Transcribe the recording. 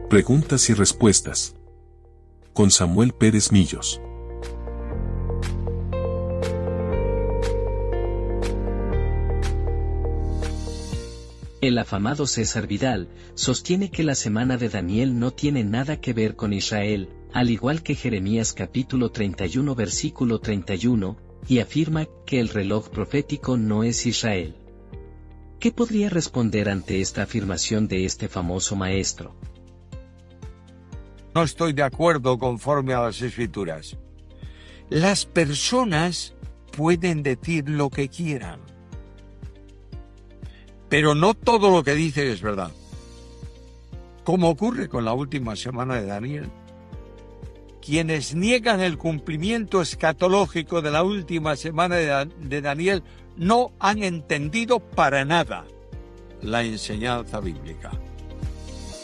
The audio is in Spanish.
Preguntas y respuestas. Con Samuel Pérez Millos. El afamado César Vidal sostiene que la semana de Daniel no tiene nada que ver con Israel, al igual que Jeremías capítulo 31 versículo 31, y afirma que el reloj profético no es Israel. ¿Qué podría responder ante esta afirmación de este famoso maestro? No estoy de acuerdo conforme a las Escrituras. Las personas pueden decir lo que quieran, pero no todo lo que dicen es verdad. Como ocurre con la última semana de Daniel. Quienes niegan el cumplimiento escatológico de la última semana de Daniel no han entendido para nada la enseñanza bíblica.